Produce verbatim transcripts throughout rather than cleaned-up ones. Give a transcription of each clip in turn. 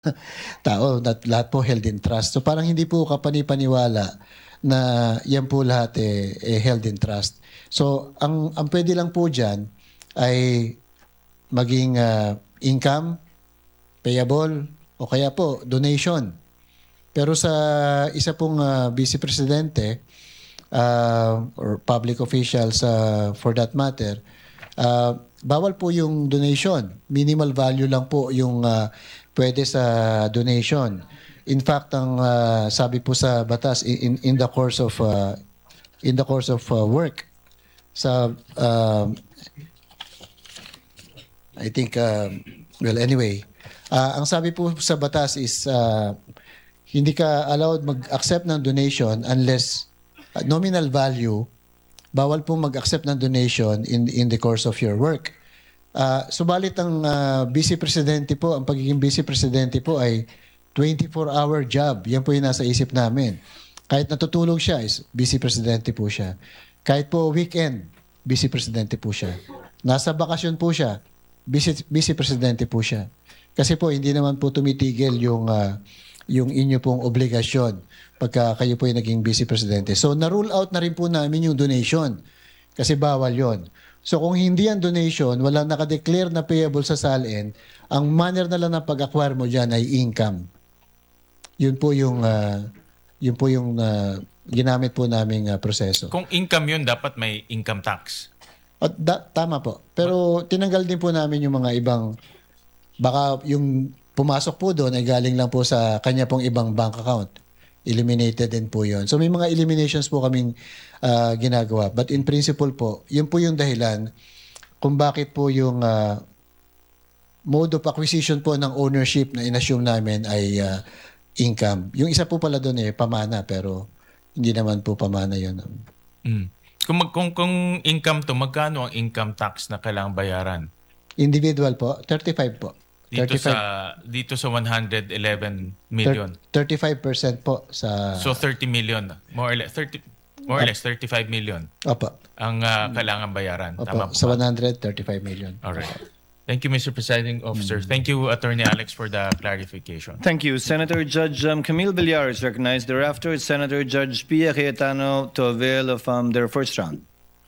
tao, at lahat po held in trust. So parang hindi po kapani-paniwala na yan po lahat eh, eh, held in trust. So ang ang pwede lang po diyan ay maging ah, income, payable, o kaya po donation. Pero sa isa pong ah, vice presidente uh, or public officials uh, for that matter, uh, bawal po yung donation. Minimal value lang po yung uh, pwede sa donation. In fact, ang uh, sabi po sa batas in in the course of uh, in the course of uh, work sa uh, I think uh, well anyway, uh, ang sabi po sa batas is uh, hindi ka allowed mag-accept ng donation unless uh, nominal value, bawal po mag-accept ng donation in in the course of your work. Uh, subalit ang uh, vice presidente po, ang pagiging vice presidente po ay twenty-four hour job. Yan po yung nasa isip namin. Kahit natutulog siya, is vice presidente po siya. Kahit po weekend, vice presidente po siya. Nasa bakasyon po siya, vice, vice presidente po siya. Kasi po hindi naman po tumitigil yung uh, yung inyo pong obligasyon pagka kayo po yung naging vice presidente. So na-rule out na rin po namin yung donation kasi bawal yon. So kung hindi ang donation, walang nakadeclare na payable sa SALN, ang manner na lang ng pag-acquire mo dyan ay income. Yun po yung uh, yun po yung uh, ginamit po naming uh, proseso. Kung income yun, dapat may income tax. At da, tama po. Pero tinanggal din po namin yung mga ibang, baka yung pumasok po doon ay galing lang po sa kanya pong ibang bank account. Eliminated din po yun. So may mga eliminations po kaming uh, ginagawa. But in principle po, yun po yung dahilan kung bakit po yung uh, mode of acquisition po ng ownership na inassume namin ay uh, income. Yung isa po pala doon eh, pamana, pero hindi naman po pamana yun. Mm. Kung, mag, kung, kung income to, magkano ang income tax na kailangang bayaran? Individual po, thirty-five po. Dito thirty-five, sa dito sa one hundred eleven million. thirty-five percent po sa... So thirty million, more or less thirty more or less thirty-five million. Opo. Ang uh, kailangan bayaran. Opo, Tama po sa ba? one hundred thirty-five million. All right. Thank you, Mister Presiding Officer. Thank you, Attorney Alex, for the clarification. Thank you. Senator Judge um, Camille Villar is recognized. Thereafter, Senator Judge Pia Cayetano to avail of um, their first round.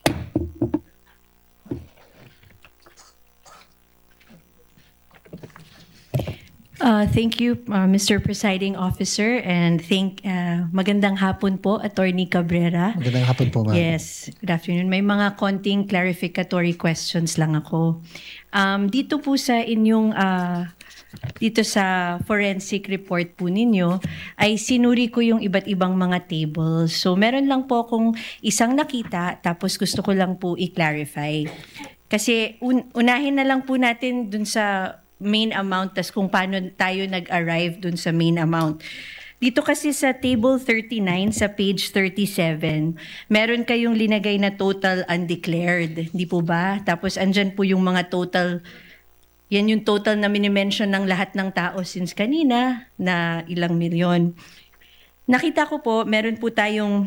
Uh, thank you, uh, Mister Presiding Officer, and thank uh, magandang hapon po, Attorney Cabrera. Magandang hapon po, ma'am. Yes, good afternoon. May mga konting clarificatory questions lang ako. Um, dito po sa inyong, uh, dito sa forensic report po ninyo, ay sinuri ko yung iba't ibang mga tables. So meron lang po akong isang nakita, tapos gusto ko lang po i-clarify. Kasi un- unahin na lang po natin dun sa main amount, tas kung paano tayo nag-arrive dun sa main amount. Dito kasi sa table thirty-nine, sa page thirty-seven, meron kayong linagay na total undeclared, di po ba? Tapos andyan po yung mga total, yan yung total na minimension ng lahat ng tao since kanina, na ilang milyon. Nakita ko po, meron po tayong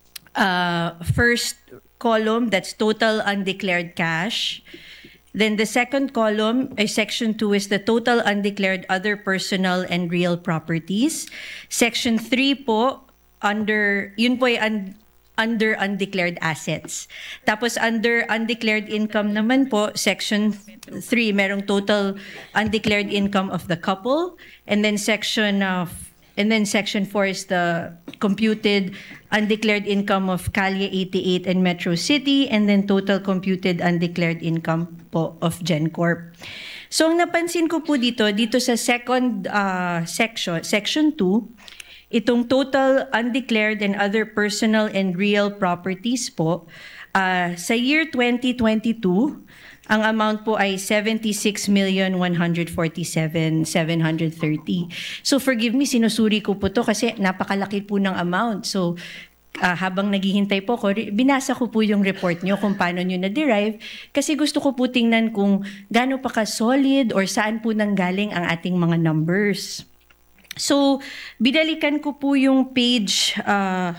uh, first column, that's total undeclared cash. Then the second column, uh, section two, is the total undeclared other personal and real properties. Section three po, under, yun po ay un, under undeclared assets. Tapos under undeclared income naman po, section three, merong total undeclared income of the couple. And then section of And then section four is the computed undeclared income of Calle eighty-eight and Metro City, and then total computed undeclared income po of GenCorp. So ang napansin ko po dito, dito sa second uh, section, section two, itong total undeclared and other personal and real properties po, uh, sa year twenty twenty-two, ang amount po ay seventy-six million one hundred forty-seven thousand seven hundred thirty. So forgive me, sinusuri ko po to kasi napakalaki po ng amount. So uh, habang naghihintay po ko, binasa ko po yung report nyo kung paano nyo na-derive kasi gusto ko po tingnan kung gaano pa ka-solid or saan po nanggaling ang ating mga numbers. So binalikan ko po yung page uh,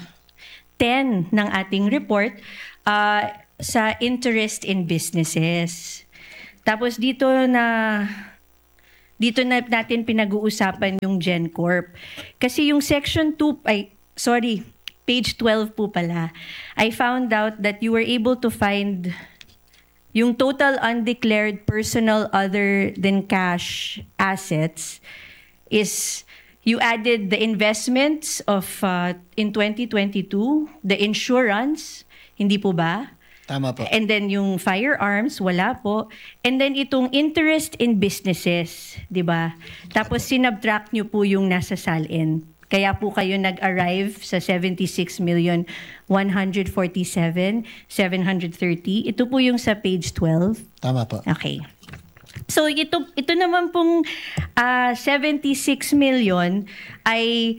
ten ng ating report. Uh, sa interest in businesses. Tapos dito na dito na natin pinag-uusapan yung GenCorp. Kasi yung Section two, ay, sorry, page twelve po pala, I found out that you were able to find yung total undeclared personal other than cash assets is you added the investments of uh, in twenty twenty-two, the insurance, hindi po ba? Tama po. And then yung firearms, wala po. And then itong interest in businesses, di ba? Tapos sinubtract nyo po yung nasa salin. Kaya po kayo nag-arrive sa seventy-six million one hundred forty-seven thousand seven hundred thirty. Ito po yung sa page twelve. Tama po. Okay. So ito ito naman pong uh, seventy-six million ay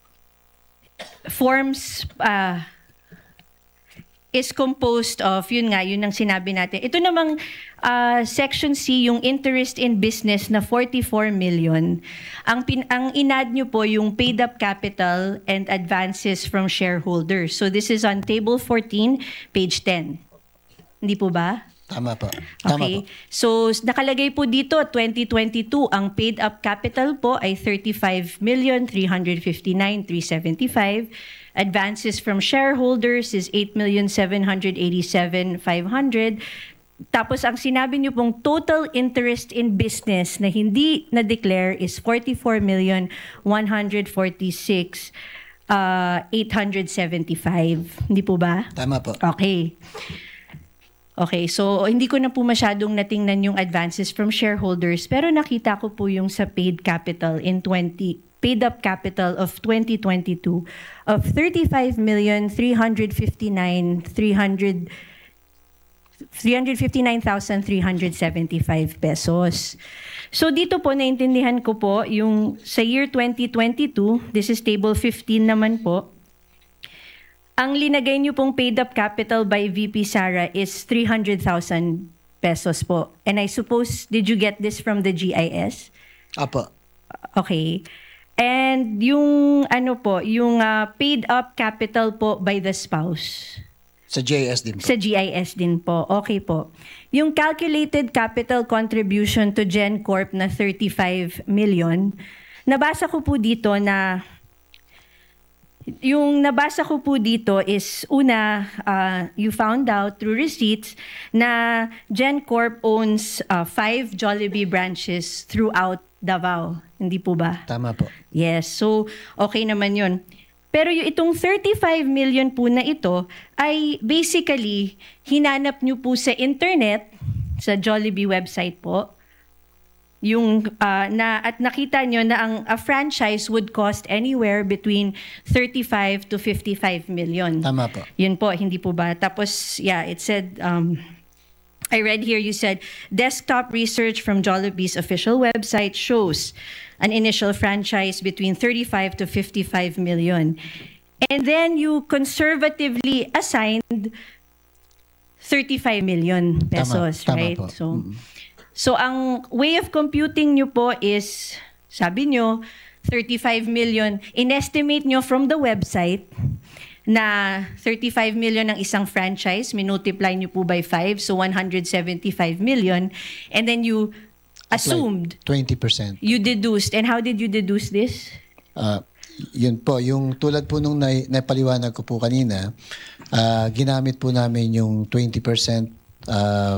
forms uh, is composed of, yun nga, yun ang sinabi natin. Ito namang uh, Section C, yung interest in business na forty-four million. Ang, pin, ang inad nyo po yung paid up capital and advances from shareholders. So this is on table fourteen, page ten. Hindi po ba? Tama po. Tama Okay. po. So nakalagay po dito twenty twenty-two ang paid up capital po ay thirty-five million three hundred fifty-nine thousand three hundred seventy-five. Advances from shareholders is eight million seven hundred eighty-seven thousand five hundred. Tapos ang sinabi niyo pong total interest in business na hindi na-declare is forty-four million one hundred forty-six thousand eight hundred seventy-five. Hindi po ba? Tama po. Okay. Okay, so hindi ko na po masyadong natingnan yung advances from shareholders, pero nakita ko po yung sa paid capital in twenty paid up capital of twenty twenty-two of thirty-five million three hundred fifty-nine thousand three hundred three hundred fifty-nine thousand three hundred seventy-five pesos. So dito po naintindihan ko po yung sa year twenty twenty-two, this is table fifteen naman po. Ang linagay niyo pong paid up capital by V P Sara is three hundred thousand pesos po. And I suppose, did you get this from the G I S? Apo. Okay. And yung ano po, yung uh, paid up capital po by the spouse. Sa J S din po. Sa G I S din po. Okay po. Yung calculated capital contribution to GenCorp na thirty-five million, nabasa ko po dito na yung nabasa ko po dito is, una, uh, you found out through receipts na GenCorp owns uh, five Jollibee branches throughout Davao. Hindi po ba? Tama po. Yes. So, okay naman yun. Pero yung itong thirty-five million po na ito ay basically hinanap nyo po sa internet, sa Jollibee website po, yung uh, na at nakita nyo na ang a franchise would cost anywhere between thirty-five to fifty-five million. Tama po. Yun po, hindi po ba? Tapos, yeah, it said, um, I read here, you said, desktop research from Jollibee's official website shows an initial franchise between thirty-five to fifty-five million. And then you conservatively assigned thirty-five million pesos, Tama, tama right? po. So, Mm. so ang way of computing nyo po is, sabi nyo, thirty-five million. In-estimate nyo from the website na thirty-five million ang isang franchise, minultiply nyo po by five, so one hundred seventy-five million. And then you assumed, twenty percent. you deduced. And how did you deduce this? Uh, yun po, yung tulad po nung na, napaliwanag ko po kanina, uh, ginamit po namin yung twenty percent uh,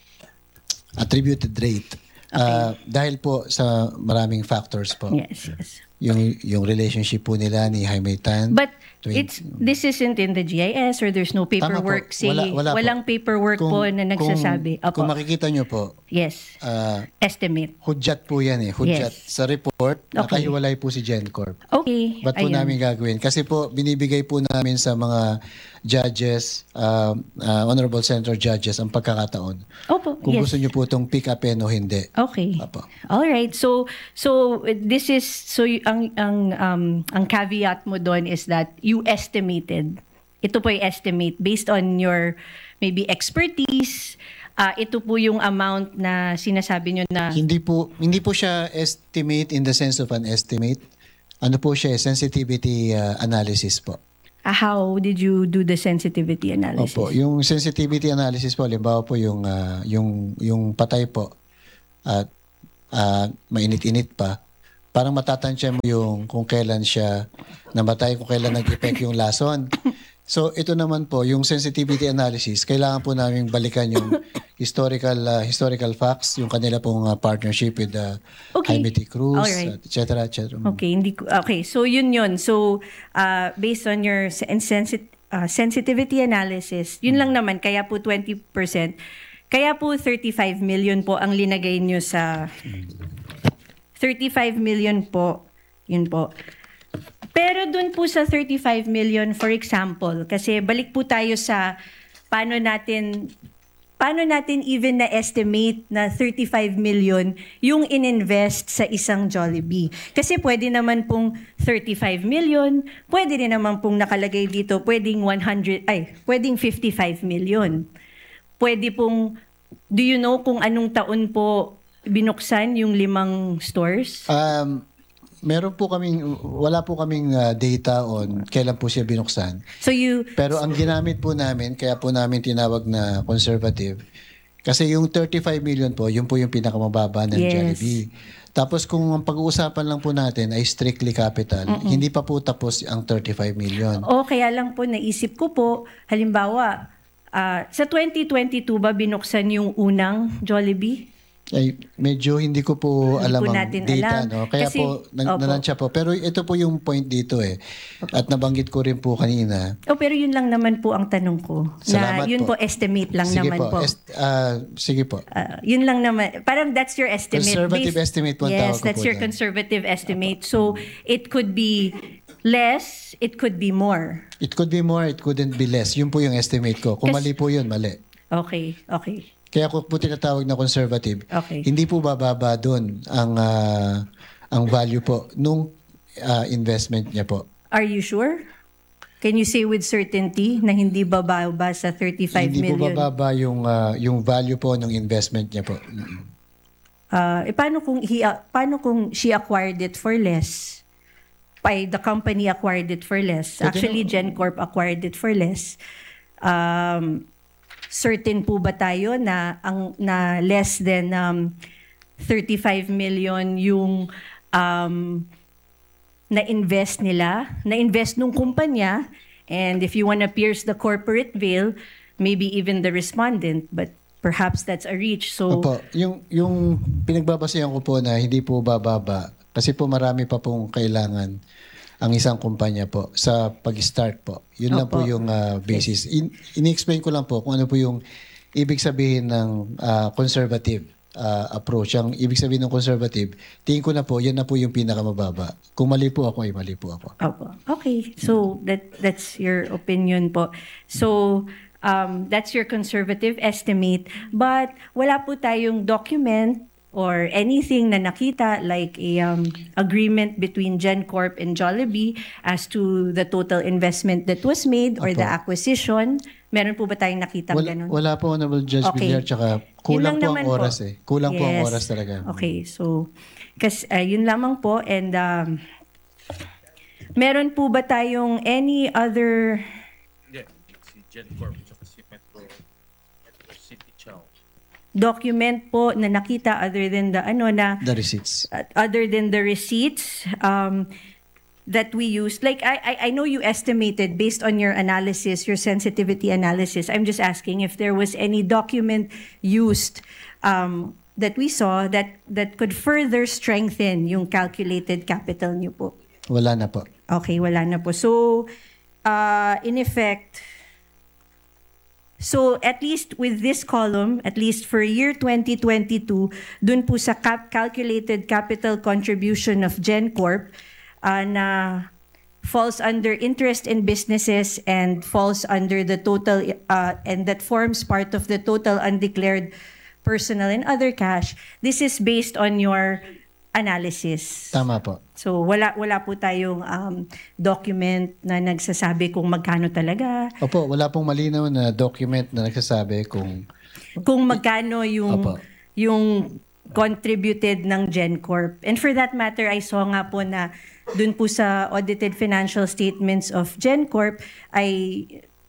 attributed rate. Uh, dahil po sa maraming factors po. Yes, yes. Yung yung relationship po nila ni Jaime Tan. But twenty it's this isn't in the G I S or there's no Tama po. paperwork say Wala- wala po. walang paperwork Kung- po na nagsasabi. Kung, Opo. kung makikita nyo po, Yes. uh, Estimate. hudyat po yan eh. Hudyat. Yes. Sa report, Okay. nakahiwalay po si GenCorp. Okay. Ba't po Ayun. namin gagawin? Kasi po, binibigay po namin sa mga judges, uh, uh, honorable senator judges, ang pagkakataon. Opo. Kung Yes. gusto nyo po itong pick upin o hindi. Okay. Apo. All right. So so uh, this is so y- ang ang um ang caveat mo doon is that you estimated. Ito po yung estimate based on your maybe expertise. Uh, ito po yung amount na sinasabi nyo na Hindi po hindi po siya estimate in the sense of an estimate. Ano po siya, sensitivity uh, analysis po. uh, how did you do the sensitivity analysis? Opo, yung sensitivity analysis po, halimbawa po yung uh, yung yung patay po at ah, mainit-init pa, parang matatansya mo yung kung kailan siya namatay, kung kailan nag-effect yung lason. So ito naman po, yung sensitivity analysis, kailangan po namin balikan yung historical ah, historical facts, yung kanila pong ah, partnership with the Okay. Jaime T. Cruz, Alright. et cetera, et cetera. Okay, hindi ko, okay, so yun yun. So, uh, based on your sen- sensi- uh, sensitivity analysis, yun lang naman, kaya po twenty percent. Kaya po thirty-five million po ang linagay nyo sa... thirty-five million po, yun po. Pero dun po sa thirty-five million, for example, kasi balik po tayo sa paano natin paano natin even na-estimate na thirty-five million yung ininvest sa isang Jollibee. Kasi pwede naman pong thirty-five million, pwede rin naman pong nakalagay dito, pwedeng one hundred, ay, pwedeng fifty-five million. Pwede pong, do you know kung anong taon po binuksan yung limang stores? Um, meron po kaming, wala po kaming ah, data on kailan po siya binuksan. So you, Pero ang ginamit po namin, kaya po namin tinawag na conservative, kasi yung thirty-five million po, yun po yung pinakamababa ng Yes. Jollibee. Tapos kung ang pag-uusapan lang po natin ay strictly capital, hindi pa po tapos ang thirty-five million. o kaya lang po naisip ko po, halimbawa, ah, sa twenty twenty-two ba binuksan yung unang Jollibee? Ay, medyo hindi ko po Hindi alam po ang natin data. alam. No? Kaya Kasi- po, nan- Opo. nanansya po. Pero ito po yung point dito eh. At nabanggit ko rin po kanina. Oh, pero yun lang naman po ang tanong ko. Salamat na yun po. po, estimate lang sige naman po. po. Est- ah, sige po. Ah, yun lang naman. Parang that's your estimate. Conservative estimate po ang Yes, tawag ko that's po your dyan. conservative estimate. So, it could be less, it could be more. It could be more, it couldn't be less. Yun po yung estimate ko. Kung Kas- mali po yun, mali. Okay, okay. Kaya ko po tinatawag na conservative. Okay. Hindi po bababa doon ang ah, ang value po nung ah, investment niya po. Are you sure? Can you say with certainty na hindi bababa sa thirty-five Hindi po million? bababa yung ah, yung value po ng investment niya po. Mm. Ah, eh, paano kung he, ah, paano kung she acquired it for less? By the company acquired it for less. Pwede Actually, GenCorp acquired it for less. Um, certain po ba tayo na ang na less than um, thirty-five million yung um, na-invest nila, na-invest nung kumpanya, and if you want to pierce the corporate veil, maybe even the respondent, but perhaps that's a reach. So, Opo, yung yung pinagbabasehan ko po na hindi po bababa kasi po marami pa pong kailangan ang isang kumpanya po sa pag-start po. Yun lang po Opo. yung ah, basis. In, ini-explain ko lang po kung ano po yung ibig sabihin ng ah, conservative ah, approach. Ang ibig sabihin ng conservative, tingin ko na po, yan na po yung pinakamababa. Kung mali po ako, ay mali po ako. Opo. Okay. So that that's your opinion po. So um, that's your conservative estimate. But wala po tayong document or anything na nakita like a um, agreement between GenCorp and Jollibee as to the total investment that was made or the Opo. acquisition. Meron po ba tayong nakita Wala, ganun? wala po, Honorable Judge Okay. Villar, tsaka Yun kulang lang po naman ang oras eh. Kulang po ang Yes. oras talaga. Okay, so kasi uh, yun lamang po and um, meron po ba tayong any other Hindi. Si GenCorp at si Metro, Metro City Chow. document po na nakita other than the ano na The receipts. uh, other than the receipts um, that we used? Like I, I I know you estimated based on your analysis, your sensitivity analysis. I'm just asking if there was any document used um, that we saw that that could further strengthen yung calculated capital niyo po. Wala na po. Okay, wala na po. So, uh, in effect, so at least with this column, at least for year twenty twenty-two, dun po sa cap- calculated capital contribution of GenCorp, uh, na falls under interest in businesses and falls under the total, uh, and that forms part of the total undeclared personal and other cash. This is based on your analysis. Tama po. So wala wala po tayong um, document na nagsasabi kung magkano talaga, Opo, wala pong malinaw na document na nagsasabi kung kung magkano yung Opo. yung contributed ng GenCorp. And for that matter, I saw nga po na dun po sa audited financial statements of GenCorp ay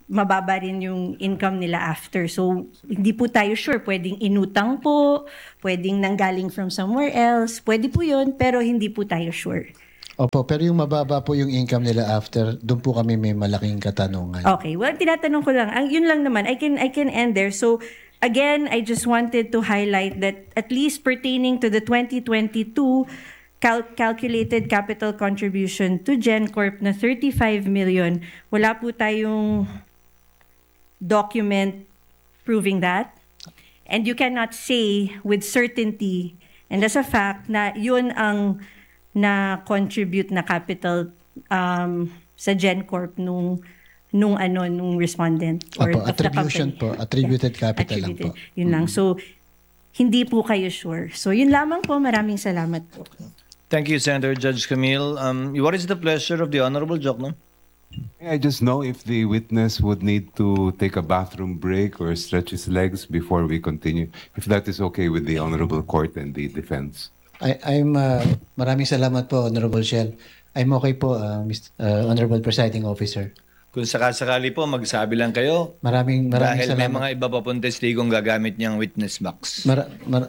mababa rin yung income nila after. So, hindi po tayo sure. Pwedeng inutang po, pwedeng nanggaling from somewhere else. Pwede po yun, pero hindi po tayo sure. Opo, pero yung mababa po yung income nila after, doon po kami may malaking katanungan. Okay, well, tinatanong ko lang. Ang yun lang naman, I can I can end there. So, again, I just wanted to highlight that at least pertaining to the twenty twenty-two cal- calculated capital contribution to GenCorp na thirty-five million, wala po tayong document proving that. And you cannot say with certainty, and as a fact, na yun ang na-contribute na capital um, sa GenCorp nung nung ano nung respondent or Opo, of the attribution company. po, attributed capital lang Attributed. po. Yun lang. So, hindi po kayo sure. So, yun lamang po. Maraming salamat po. Thank you, Senator Judge Camille. Um, what is the pleasure of the Honorable Jokno? May I just know if the witness would need to take a bathroom break or stretch his legs before we continue, if that is okay with the Honorable Court and the defense. I, I'm, uh, maraming salamat po, Honorable Shell. I'm okay po, uh, Mister Uh, Honorable Presiding Officer. Kung sakasakali po, magsabi lang kayo. Maraming, maraming Dahil may salamat. mga iba pa pong testigong gagamit niyang witness box. Mara, mara,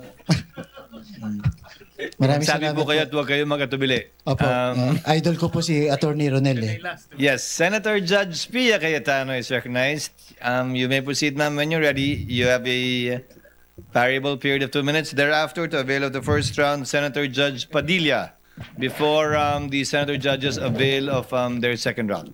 maraming Sabi salamat po kayo at huwag kayo magkatubili. Opo, Um, uh, idol ko po si Attorney Ronel eh. yes, Senator Judge Pia Cayetano is recognized. Um, you may proceed, ma'am, when you're ready. You have a variable period of two minutes. Thereafter, to avail of the first round, Senator Judge Padilla, before um, the Senator Judges avail of um, their second round.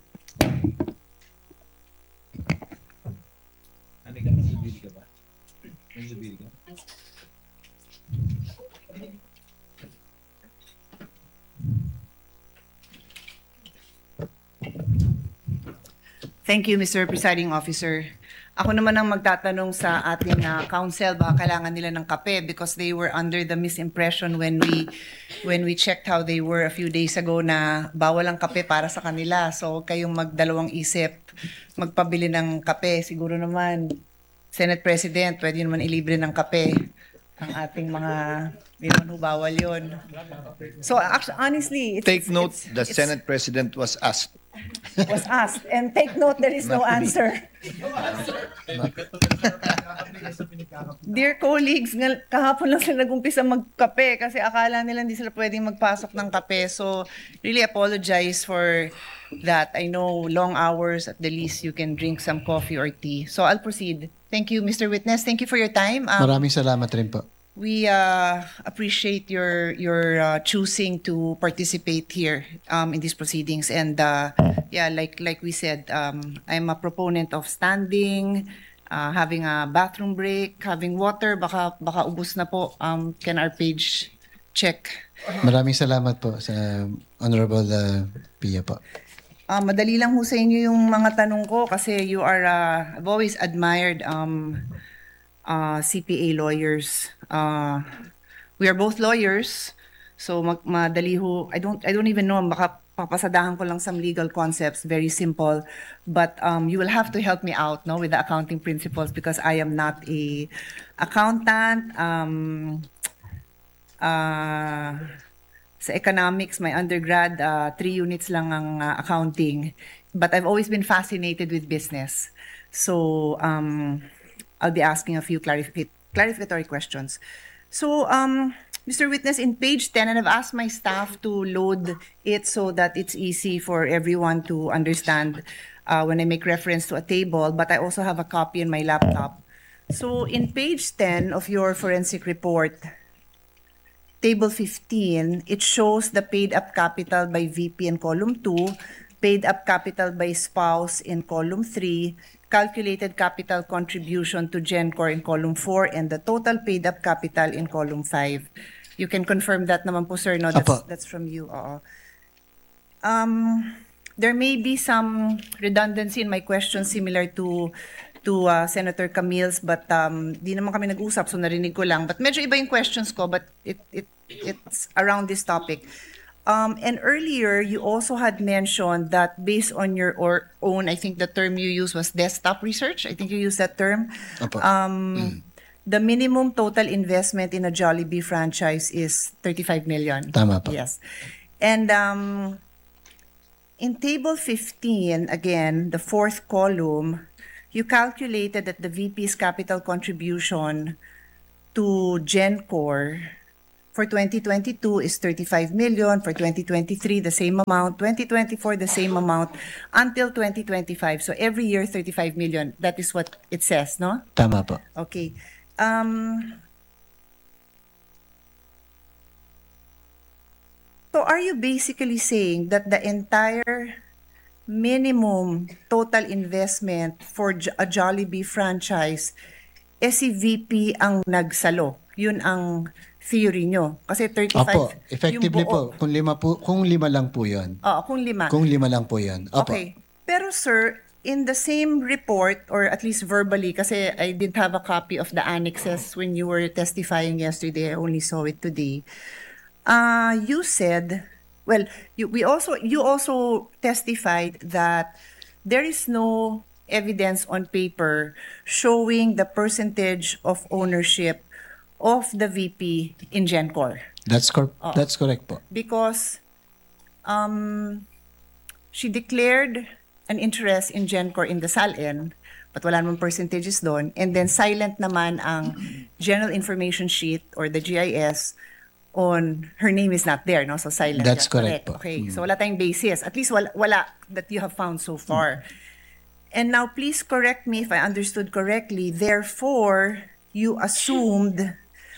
Thank you, Mister Presiding Officer. Ako naman ang magtatanong sa ating uh, counsel, baka kailangan nila ng kape because they were under the misimpression when we when we checked how they were a few days ago na bawal ang kape para sa kanila. So kayong magdalawang isip, magpabili ng kape. Siguro naman, Senate President, pwede naman ilibre ng kape ang ating mga, you know, bawal yun. So actually, honestly, it's, Take it's- note, it's- the it's- Senate President was asked. was asked. And take note, there is no answer. Dear colleagues, ngal- kahapon lang sila nag-umpisa magkape kasi akala nila hindi sila pwedeng magpasok ng kape. So, really apologize for that. I know long hours, at the least you can drink some coffee or tea. So, I'll proceed. Thank you, Mister Witness. Thank you for your time. Um, Maraming salamat rin po. we uh, appreciate your your uh, choosing to participate here um, in these proceedings. And uh, yeah, like like we said, um, I'm a proponent of standing, uh, having a bathroom break, having water. Baka baka ubos na po. Um, can our page check? Maraming salamat po sa Honorable uh, Pia po. Uh, madali lang ho sa inyo yung mga tanong ko kasi you are, uh, I've always admired um, uh, C P A lawyers. Uh, we are both lawyers, so mag madali ho. I don't, I don't even know, baka papasadahan ko lang some legal concepts, very simple. But um, you will have to help me out no, with the accounting principles because I am not a accountant. Um, uh, Sa economics, my undergrad, uh, three units lang ang uh, accounting. But I've always been fascinated with business. So um, I'll be asking a few clarific clarificatory questions. So, um, Mister Witness, in page ten, and I've asked my staff to load it so that it's easy for everyone to understand uh, when I make reference to a table, but I also have a copy in my laptop. So in page ten of your forensic report, Table fifteen, it shows the paid-up capital by V P in column two, paid-up capital by spouse in column three, calculated capital contribution to GenCorp in column four, and the total paid-up capital in column five. You can confirm that naman po, sir, no? That's, Apo. that's from you. Oo. Um, there may be some redundancy in my question similar to to uh, Senator Camille's, but um, di naman kami nag-usap, so narinig ko lang. But medyo iba yung questions ko, but it, it it's around this topic. Um, and earlier, you also had mentioned that based on your or own, I think the term you used was desktop research. I think you used that term. Opo. Um, The minimum total investment in a Jollibee franchise is thirty-five million. Tama po. Yes. And um, in table fifteen, again, the fourth column, you calculated that the V P's capital contribution to GenCore for twenty twenty-two is thirty-five million, for twenty twenty-three the same amount, twenty twenty-four the same amount, until twenty twenty-five. So every year thirty-five million. That is what it says, no? Tama po. Okay. Um, so are you basically saying that the entire minimum total investment for J- a Jollibee franchise, S C V P ang nagsalo? Yun ang theory nyo. Kasi thirty-five Opo, effectively yung buo. po, kung lima po, kung lima lang po 'yon. Oo, kung lima. Kung lima lang po 'yon. Opo. Okay. Pero sir, in the same report, or at least verbally, kasi I didn't have a copy of the annexes when you were testifying yesterday, I only saw it today. Uh, you said, well, you, we also, you also testified that there is no evidence on paper showing the percentage of ownership of the V P in GenCore. That's cor- that's correct po. Because um, she declared an interest in GenCore in the SALN, but wala namang percentages doon. And then silent naman ang general information sheet or the G I S on her name is not there, no? So silent. That's yan. correct po. Okay, so wala tayong basis. At least wala, wala that you have found so far. And now please correct me if I understood correctly. Therefore, you assumed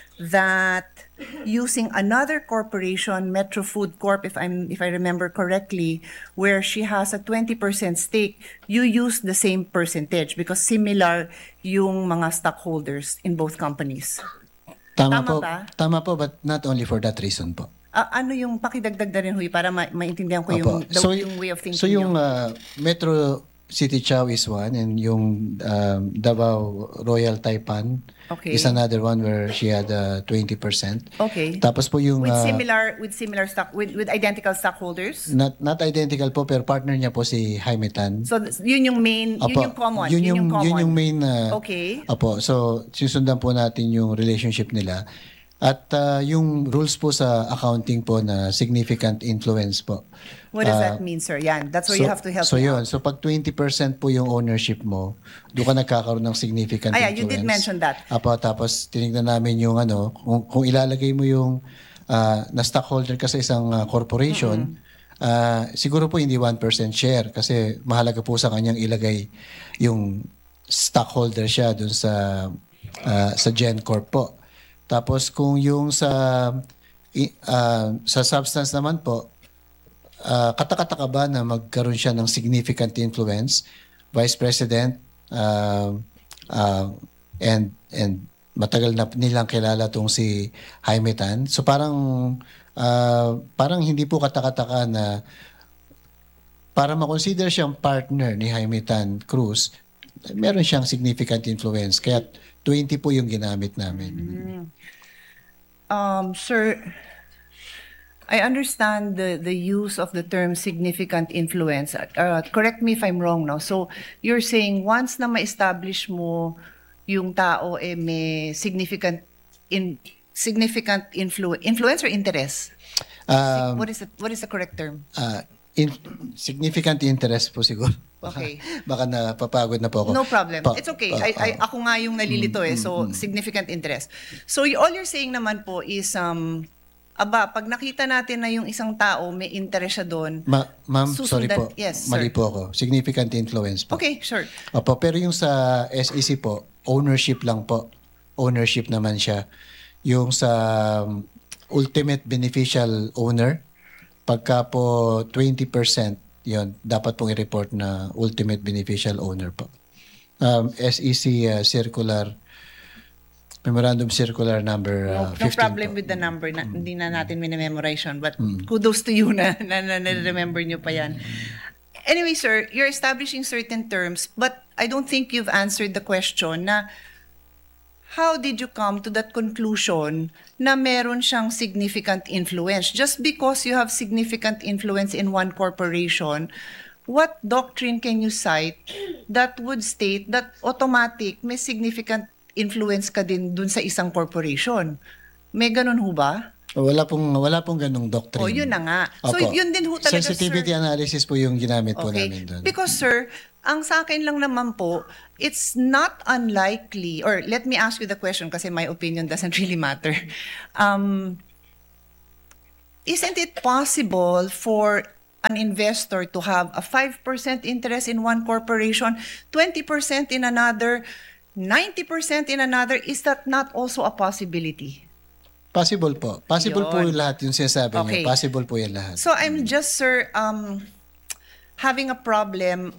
that using another corporation, Metro Food Corp, if I'm if I remember correctly, where she has a twenty percent stake, you use the same percentage because similar yung mga stockholders in both companies. Tama, Tama po. ba? Tama po, but not only for that reason po. Ah, ano yung pakidagdag na rin, Huy, para ma- maintindihan ko Opo. yung, the, So, yung way of thinking So yung nyo. uh, Metro City Chow is one, and yung um, Davao Royal Taipan Okay. is another one where she had uh, twenty percent. Okay. Tapos po yung With uh, similar with similar stock with with identical stockholders. not not identical po, pero partner niya po si Jaime Tan. So th- yun yung main, Apo, yun yung common. Yun yung, common. yun yung main. uh, Okay. Apo, so sisundan po natin yung relationship nila. At uh, yung rules po sa accounting po na significant influence po. What does Uh, that mean, sir? Yan. That's where so, you have to help So me yun, out. so pag twenty percent po yung ownership mo, doon ka nagkakaroon ng significant Ah, yeah, influence. you did mention that. Apo, tapos tinignan namin yung ano, kung, kung ilalagay mo yung uh, na stockholder ka sa isang uh, corporation, uh, siguro po hindi one percent share kasi mahalaga po sa kanyang ilagay yung stockholder siya dun sa uh, sa GenCorp po. Tapos kung yung sa i- uh, sa substance naman po, uh, katakataka ba na magkaroon siya ng significant influence, Vice President, uh, uh, and and matagal na nilang kilala tong si Jaime Tan. So parang uh, parang hindi po katakataka na para ma-consider siyang partner ni Jaime Tan Cruz, meron siyang significant influence. Kaya twenty po yung ginamit namin. Um, sir, I understand the, the use of the term significant influence. Uh, correct me if I'm wrong, no? So, you're saying once na ma-establish mo yung tao eh may significant in significant influ influence or interest? Um, what is it? What is the correct term? uh, in, significant interest po siguro. Baka, Okay. baka napapagod na po ako. No problem. Pa- It's okay. pa- I, I, ah. ako nga yung nalilito eh. So, significant interest. So, y- all you're saying naman po is, um, aba, pag nakita natin na yung isang tao, may interest siya doon. Ma- ma'am, sorry Susundan- po. Yes, Mali sir. po ako. Significant influence po. Okay, sure. Opo, pero yung sa S E C po, ownership lang po. Ownership naman siya. Yung sa um, ultimate beneficial owner, pagka po twenty percent, yun, dapat pong i-report na ultimate beneficial owner po. Um, S E C uh, circular, memorandum circular number No, uh, no fifteen problem po. with the number. Na, Hindi na natin minimemorize yun. But kudos to you na, na, na, na remember nyo pa yan. Anyway, sir, you're establishing certain terms, but I don't think you've answered the question na how did you come to that conclusion na meron siyang significant influence? Just because you have significant influence in one corporation, what doctrine can you cite that would state that automatic may significant influence ka din dun sa isang corporation? May ganun ho ba? Wala pong wala pong ganung doctrine. O, yun na nga. So, Opo. yun din ho talaga, Sensitivity sir. analysis po yung ginamit po Okay. namin doon. Because, sir, ang sa akin lang naman po, it's not unlikely, or let me ask you the question kasi my opinion doesn't really matter. Um, isn't it possible for an investor to have a five percent interest in one corporation, twenty percent in another, ninety percent in another? Is that not also a possibility? Possible po. Possible po Yun. yung lahat yung sinasabi Okay. niyo. Possible po yung lahat. So I'm just, sir, um, having a problem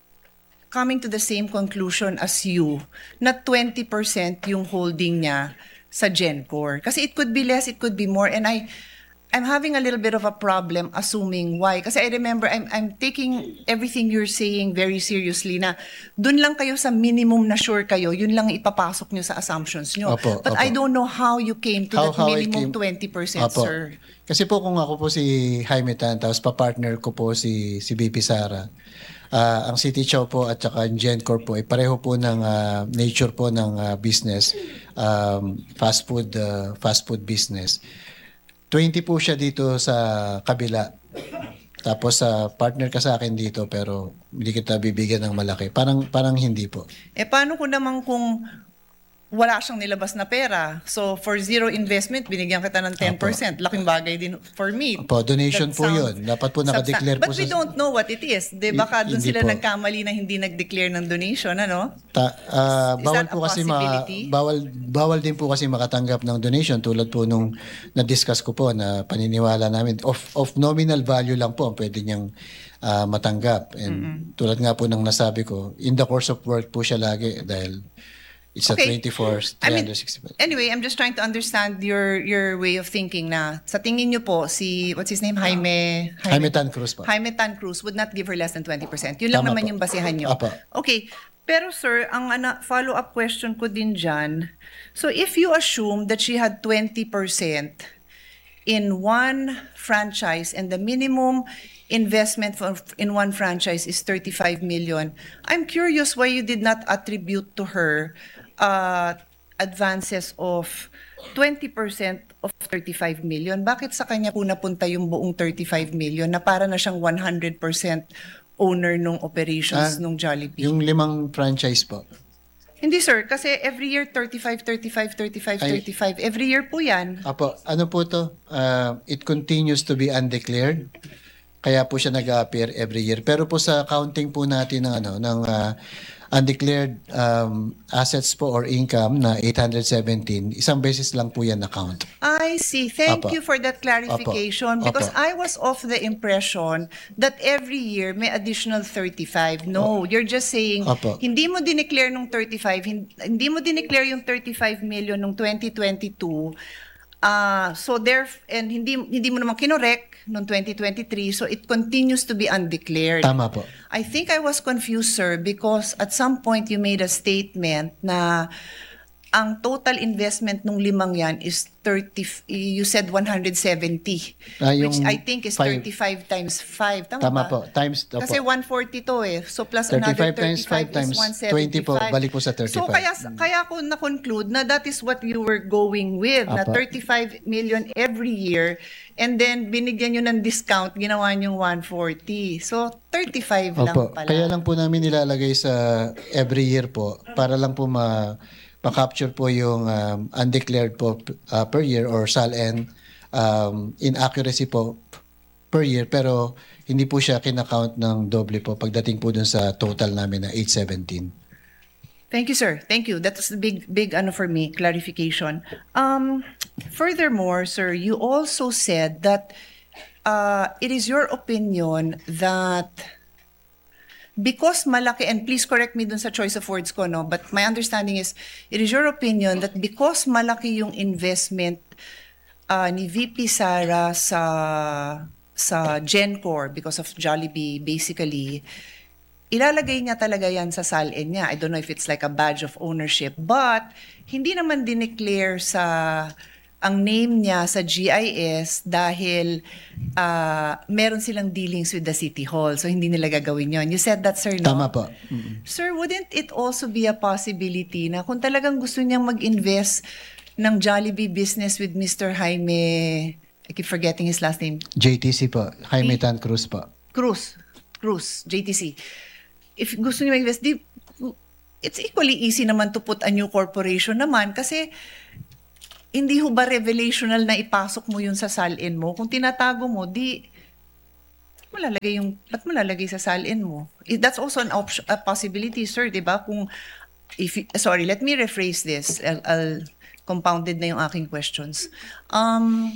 coming to the same conclusion as you na twenty percent yung holding niya sa Gencor. Kasi it could be less, it could be more. And I, I'm having a little bit of a problem assuming why. Kasi I remember I'm, I'm taking everything you're saying very seriously na dun lang kayo sa minimum na sure kayo, yun lang ipapasok nyo sa assumptions nyo. Opo, But opo. I don't know how you came to How- that how I minimum came- twenty percent, Opo. sir. Kasi po kung ako po si Jaime Tan, tapos pa-partner ko po si, si B P Sara, ah, ang City Chow po at saka yung Gencor po, ay pareho po ng ah, nature po ng ah, business, um, fast food ah, fast food business. twenty po siya dito sa kabila. Tapos sa partner ka sa akin dito pero hindi kita bibigyan ng malaki. Parang parang hindi po. Eh, paano ko naman kung wala siyang nilabas na pera? So, for zero investment, binigyan kita ng ten percent. Laking bagay din for me. Opo, donation That po sounds yun. Dapat po substan- nakadeclare po But we sa- don't know what it is. De, baka Hi- doon hindi sila po. nagkamali na hindi nag-declare ng donation, ano? Ta, ah, Is bawal that a po kasi ma, possibility? bawal bawal din po kasi makatanggap ng donation tulad po nung na-discuss ko po na paniniwala namin of of nominal value lang po ang pwede niyang ah, matanggap. And tulad nga po ng nasabi ko, in the course of work po siya lagi dahil it's a Okay. twenty-four, I mean, three hundred sixty-five. anyway, I'm just trying to understand your your way of thinking na sa tingin niyo po, si, what's his name? Jaime? Jaime Tan Cruz po. Jaime Tan Cruz would not give her less than twenty percent. Yun lang Tama naman po. yung basihan nyo. Apo. Okay. Pero sir, ang ana, follow-up question ko din dyan, so if you assume that she had twenty percent in one franchise and the minimum investment for, in one franchise is thirty-five million, I'm curious why you did not attribute to her uh, advances of twenty percent of thirty-five million. Bakit sa kanya po napunta yung buong thirty-five million na para na siyang one hundred percent owner nung operations Ah, nung Jollibee? Yung limang franchise po. Hindi sir, kasi every year thirty-five, thirty-five, thirty-five, Ay. thirty-five. Every year po yan. Apo, ano po to? Ah, it continues to be undeclared. Kaya po siya nag-appear every year. Pero po sa counting po natin ng ano ng ah, undeclared um, assets po or income na eight hundred seventeen, isang beses lang po yan na-count. I see. Thank Apo. you for that clarification Apo. because Apo. I was of the impression that every year may additional thirty-five. No, you're just saying Apo. hindi mo dineclare nung thirty-five, hin- hindi mo dineclare yung thirty-five million nung twenty twenty-two. Ah, so there and hindi hindi mo naman kinorek nung twenty twenty-three, so it continues to be undeclared. Tama po. I think I was confused, sir, because at some point you made a statement na ang total investment nung limang yan is thirty, you said one hundred seventy, Ah, which yung I think is five. thirty-five times five. Tama, Tama ba? po. Times opo. Kasi one forty to eh. So plus another thirty-five times thirty-five five times is one twenty po, seventy-five. balik po sa So thirty-five. kaya, kaya ko na-conclude na that is what you were going with, na Apa. thirty-five million every year and then binigyan nyo ng discount, ginawa nyo one forty. So thirty-five lang Opo. pala. Kaya lang po namin nilalagay sa every year po para lang po ma ma-capture po yung um, undeclared po uh, per year or S A L-N um, inaccuracy po per year pero hindi po siya kinakount ng doble po pagdating po dun sa total namin na eight seventeen. Thank you, sir. Thank you. That's the big, big ano for me, clarification. Um, furthermore, sir, you also said that uh, it is your opinion that because malaki, and please correct me dun sa choice of words ko, no? But my understanding is, it is your opinion that because malaki yung investment uh, ni V P Sara sa sa Gencor because of Jollibee, basically, ilalagay niya talaga yan sa S A L-N niya. I don't know if it's like a badge of ownership, but hindi naman dineclare sa ang name niya sa G I S dahil uh, meron silang dealings with the City Hall. So, hindi nila gagawin yon. You said that, sir, no? Tama po. Sir, wouldn't it also be a possibility na kung talagang gusto niyang mag-invest ng Jollibee business with Mister Jaime, I keep forgetting his last name, J T C po. Jaime P- Tan Cruz po. Cruz, Cruz, J T C. if gusto niyo mag-invest, di, it's equally easy naman to put a new corporation naman kasi hindi ho ba revelational na ipasok mo yun sa salin mo? Kung tinatago mo, di ba't mo lalagay yung ba't mo lalagay sa salin mo? Eh, That's also an option, a possibility, sir, 'di ba? Kung if you- sorry, let me rephrase this. I'll, I'll compounded na yung aking questions. Um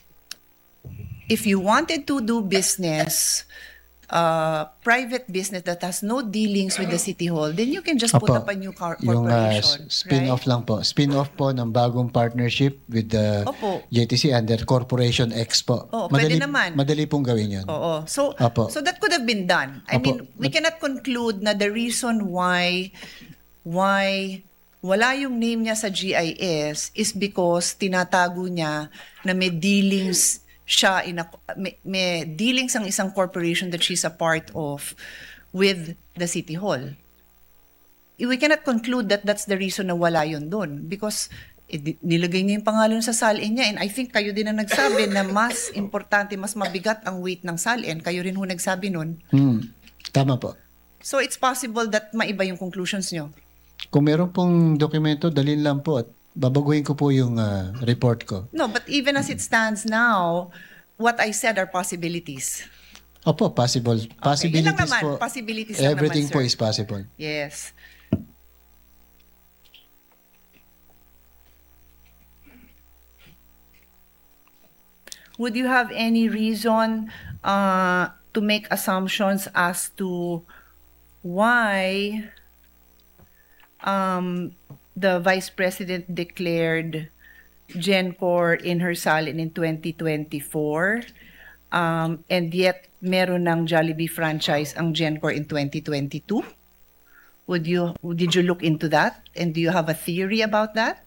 if you wanted to do business, uh, private business that has no dealings with the City Hall, then you can just put Opo. up a new car- Yung uh, corporation. spin-off right? lang po. Spin-off po ng bagong partnership with the Opo. J T C under Corporation X po. Oo, pwede naman. Madali pong gawin yun. Oo. So, Apo. so that could have been done. I Apo. mean, we cannot conclude na the reason why why wala yung name niya sa G I S is because tinatago niya na may dealings siya in a, may, may dealings ang isang corporation that she's a part of with the City Hall. We cannot conclude that that's the reason na wala yun doon because eh, di- nilagay niya yung pangalan sa salin niya and I think kayo din ang nagsabi na mas importante, mas mabigat ang weight ng salin. Kayo rin ho nagsabi nun. Hmm. Tama po. So it's possible that maiba yung conclusions niyo. Kung meron pong dokumento, dalhin lang po at babaguhin ko po yung ah, report ko. No, but even as it stands now, what I said are possibilities. Opo, possible. Okay, yun Possibilities lang naman. po. Possibilities lang Everything naman, po sir. is possible. Yes. Would you have any reason uh, to make assumptions as to why um, the Vice President declared GenCorp in her salin in twenty twenty-four um, and yet meron ng Jollibee franchise ang GenCorp in twenty twenty-two? Would you did you look into that and do you have a theory about that?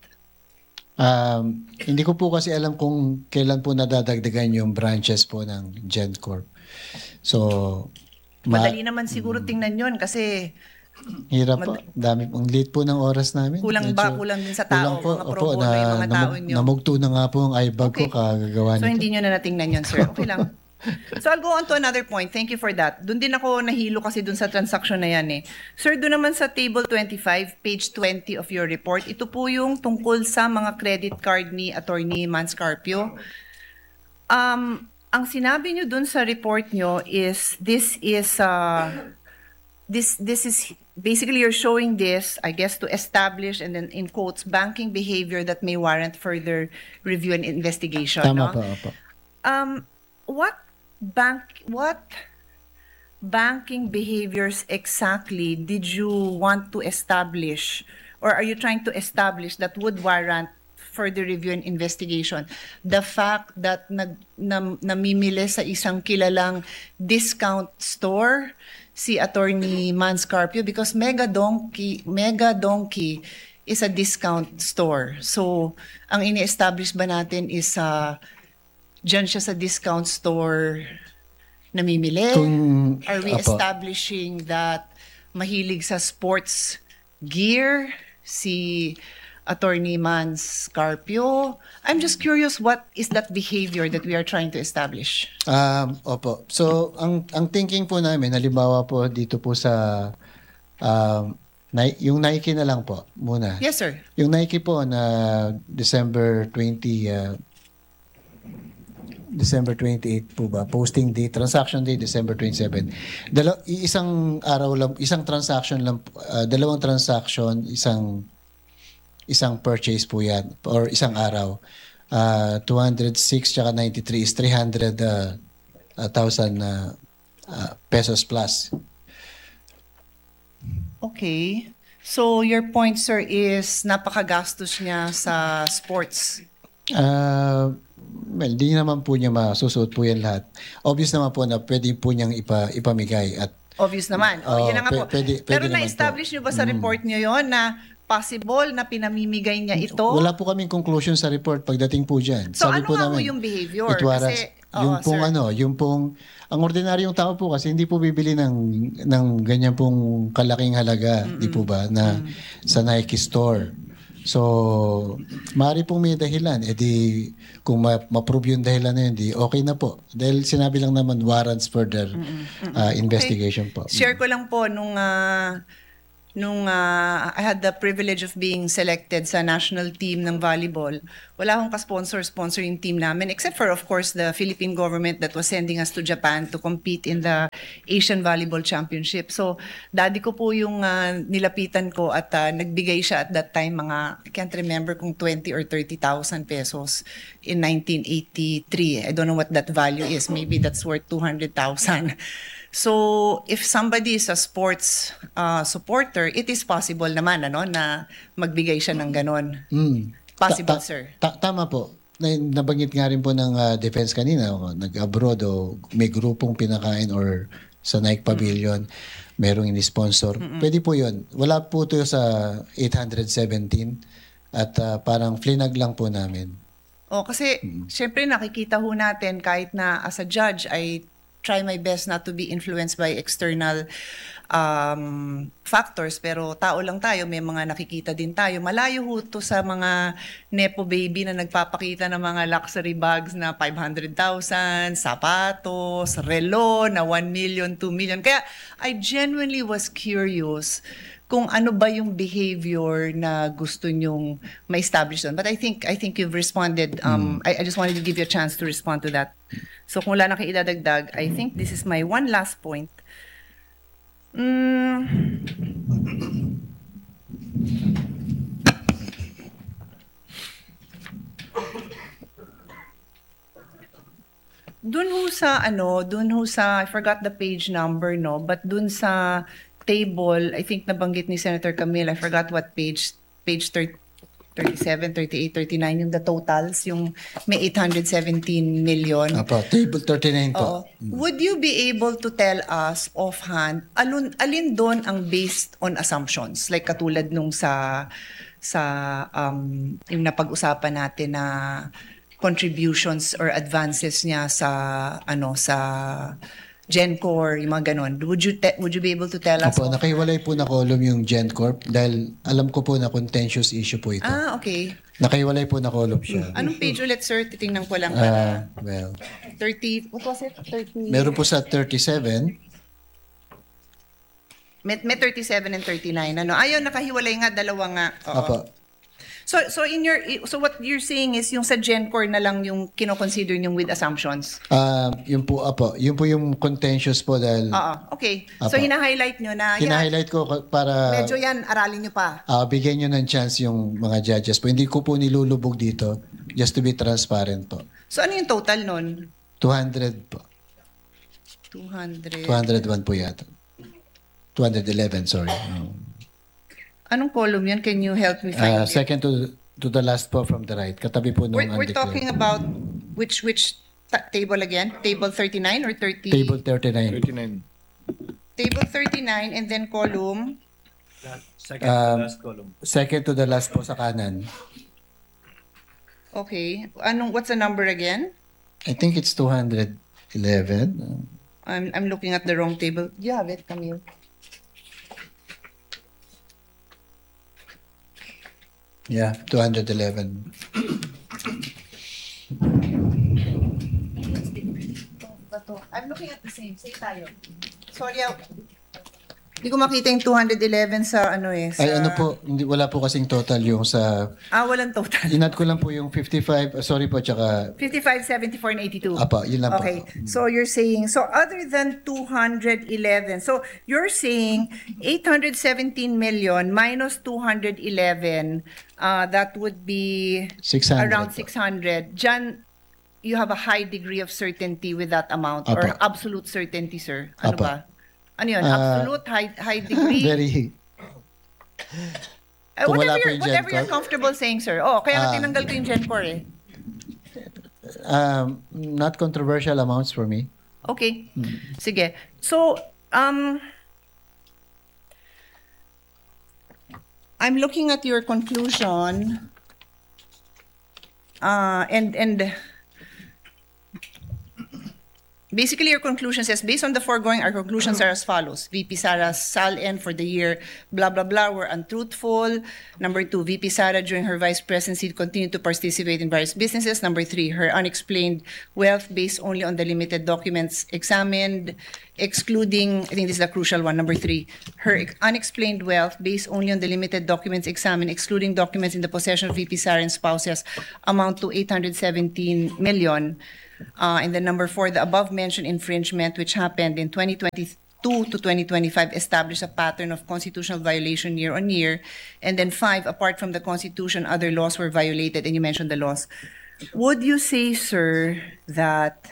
Um, hindi ko po kasi alam kung kailan po nadadagdagan yung branches po ng GenCorp. So, ma- Madali naman siguro tingnan yon kasi hirap po. Dami, ang late po ng oras namin. kulang ba Medyo- kulang din sa tao, kulang po. mga Opo, pro bono yung mga tao namug- nyo. namugto na nga po ang iBag Okay. ko kagagawa So nito. hindi nyo na natingnan yun, sir. Okay lang. So I'll go on to another point. Thank you for that. Doon din ako nahilo kasi doon sa transaction na yan eh. Sir, doon naman sa table twenty-five, page twenty of your report, ito po yung tungkol sa mga credit card ni Attorney Manscarpio. Um, ang sinabi nyo doon sa report nyo is this is uh, this this is basically you're showing this, I guess, to establish and then in quotes banking behavior that may warrant further review and investigation. Tama no? po, opo. Um, what bank, what banking behaviors exactly did you want to establish, or are you trying to establish that would warrant further review and investigation? The fact that nag, nam, namimili sa isang kilalang discount store si Attorney Manscarpio because Mega Donkey, Mega Donkey is a discount store. So, ang ini-establish ba natin is uh, dyan siya sa discount store namimili? Kung- Are we Apo. establishing that mahilig sa sports gear si Attorney Manscarpio? I'm just curious, what is that behavior that we are trying to establish? Um, opo. So, ang ang thinking po namin, halimbawa po dito po sa um, Ni- yung Nike na lang po muna. Yes, sir. Yung Nike po na December twentieth, uh, December twenty-eighth po ba? Posting date, transaction date, December twenty-seventh. Dalaw- isang araw lang, isang transaction lang, uh, dalawang transaction, isang isang purchase po yan, or isang araw. Uh, two hundred six tsaka ninety-three is three hundred thousand uh, uh, pesos plus. Okay. So, your point, sir, is napakagastos niya sa sports. Ah, well, di naman po niya masusuot po yan lahat. Obvious naman po na pwede po niyang ipa, ipamigay at Obvious naman. Oo, Oh, yun na nga po. pwe- pwede- Pero pwede naman na-establish niyo ba sa report niyo yon na possible na pinamimigay niya ito? wala po kaming conclusion sa report pagdating po dyan. So, Sabi ano po nga po namin, yung behavior? it warrants- Kasi, yung oo, pong sir. ano, yung pong, ang ordinaryong tao po kasi hindi po bibili ng, ng ganyan pong kalaking halaga, di po ba, na sa Nike store. So, maaari pong may dahilan. E di, kung ma- ma-prove yung dahilan na yun, di okay na po. Dahil sinabi lang naman warrants further uh, investigation po. Share ko lang po nung ah, nung ah, I had the privilege of being selected sa national team ng volleyball. Wala akong ka-sponsor sponsor yung team namin except for of course the Philippine government that was sending us to Japan to compete in the Asian Volleyball Championship. So, daddy ko po yung ah, nilapitan ko at ah, nagbigay siya at that time mga I can't remember kung twenty or thirty thousand pesos in nineteen eighty-three. I don't know what that value is. Maybe that's worth two hundred thousand. So, if somebody is a sports uh, supporter, it is possible naman ano, na magbigay siya ng ganon. Mm. Possible, Ta- ta- sir. ta- tama po. Na, nabanggit nga rin po ng ah, defense kanina, o, nag-abroad o may grupong pinakain or sa Nike Pavilion, merong ini-sponsor. Pwede po yun. Wala po ito sa eight seventeen at ah, parang flinag lang po namin. O, kasi, syempre nakikita ho natin kahit na as a judge, I try my best not to be influenced by external um, factors. Pero tao lang tayo, may mga nakikita din tayo. Malayo ho to sa mga nepo baby na nagpapakita ng mga luxury bags na five hundred thousand, sapatos, relo na one million, two million. Kaya I genuinely was curious kung ano ba yung behavior na gusto nyong ma-establish doon. But I think I think you've responded. Um, I, I just wanted to give you a chance to respond to that. So kung wala na kayo idadagdag, I think this is my one last point. Mm. Dun ho sa ano, dun ho sa, I forgot the page number, no? But dun sa table, I think nabanggit ni Senator Camille, I forgot what page, page thirty, thirty-seven, thirty-eight, thirty-nine, yung the totals, yung may eight hundred seventeen million. Apo, table thirty-nine Oo. po. Would you be able to tell us offhand, alun, alin doon ang based on assumptions? Like katulad nung sa, sa um, yung napag-usapan natin na contributions or advances niya sa, ano, sa GenCorp, yung mga ganon. Would you, te- would you be able to tell us? Apo, nakahiwalay po na column yung GenCorp dahil alam ko po na contentious issue po ito. Ah, okay. Nakahiwalay po na column siya. Anong page ulit, sir? Titingnan ko lang. Ah, well, thirty, what was it? thirty. meron po sa thirty-seven. May, may thirty-seven and thirty-nine. Ano? Ayun, nakahiwalay nga, dalawa nga. Oo. Apo. So so in your so what you're saying is yung sa GenCorp na lang yung kino-consider yung with assumptions. Ah, yun po, apo. Yun po yung contentious po dahil Oo, okay. So Apo. hina-highlight nyo na yan, hina-highlight ko para medyo yan aralin nyo pa. ah, bigyan nyo ng chance yung mga judges po. Hindi ko po nilulubog dito just to be transparent po. So ano yung total nun? two hundred po. two hundred. two hundred one po yata. two hundred eleven, sorry. Oh. Anong column yan? Can you help me Ah, find it? second to to the last po from the right. Katabi po nung We're, we're undeclared. talking about which which ta- table again? Table thirty-nine or thirty? Table thirty-nine. thirty-nine. Table thirty-nine and then column. Second Um, to last column. Second to the last po sa kanan. Okay. Anong what's the number again? I think it's two hundred eleven. I'm I'm looking at the wrong table. You have it, Camille. Yeah, two hundred eleven. I'm looking at the same. Say tayo. Sorry, ah. Hindi ko makita yung two hundred eleven sa ano eh. Sa, Ay, ano po, hindi, wala po kasing total yung sa... Ah, walang total. Inat ko lang po yung fifty-five, uh, sorry po, tsaka... fifty-five, seventy-four, and eighty-two. Apa, yun lang po. Okay. So you're saying, so other than two hundred eleven, so you're saying eight hundred seventeen million minus two hundred eleven, uh, that would be six hundred around po. six hundred. Jan, you have a high degree of certainty with that amount or Apa. absolute certainty, sir? Ano Apa. ba? Ano yun? Ah, Absolute, high, high degree? Very... Uh, Kung whatever wala po you're, yung whatever you're GenCorp. comfortable saying, sir. Oh, kaya nga Ah. tinanggal ko yung GenCorp eh. Um, not controversial amounts for me. Okay. Sige. So, um, I'm looking at your conclusion. Uh, and, and, basically, your conclusion says, based on the foregoing, our conclusions are as follows. V P Sara's S A L-N for the year, blah, blah, blah, were untruthful. Number two, V P Sara during her vice presidency continued to participate in various businesses. Number three, her unexplained wealth based only on the limited documents examined, excluding, I think this is a crucial one, number three, her unexplained wealth based only on the limited documents examined, excluding documents in the possession of V P Sara and spouses, amount to eight hundred seventeen million. Uh, and then number four, the above-mentioned infringement, which happened in twenty twenty-two to twenty twenty-five, established a pattern of constitutional violation year on year. And then five, apart from the Constitution, other laws were violated, and you mentioned the laws. Would you say, sir, that,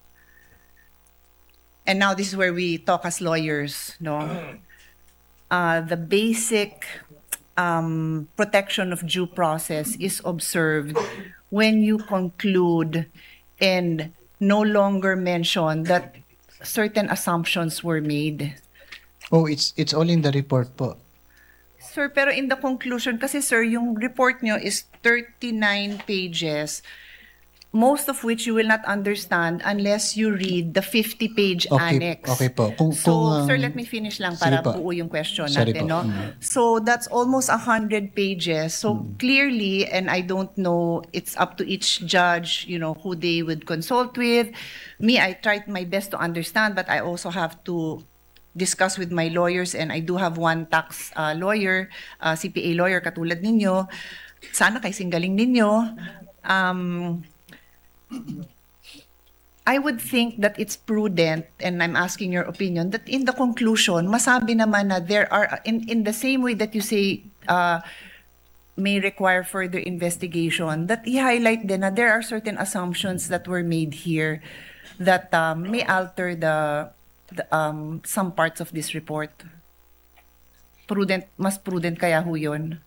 and now this is where we talk as lawyers, no? Uh, the basic um, protection of due process is observed when you conclude and no longer mention that certain assumptions were made. Oh, it's it's all in the report po. Sir, pero in the conclusion, kasi sir, yung report nyo is thirty-nine pages, most of which you will not understand unless you read the fifty-page Okay, annex. okay po. Kung, So, kung, um, sir, let me finish lang sige para po. buo yung question Sorry natin, po. no? Mm. So, that's almost one hundred pages. So, clearly, and I don't know, it's up to each judge, you know, who they would consult with. Me, I tried my best to understand, but I also have to discuss with my lawyers, and I do have one tax uh, lawyer, uh, C P A lawyer, katulad ninyo. Sana kay singgaling ninyo. Um, I would think that it's prudent, and I'm asking your opinion, that in the conclusion, masabi naman na there are, in, in the same way that you say uh, may require further investigation, that i-highlight din na there are certain assumptions that were made here that um, may alter the, the um, some parts of this report. Prudent, mas prudent kaya ho yun?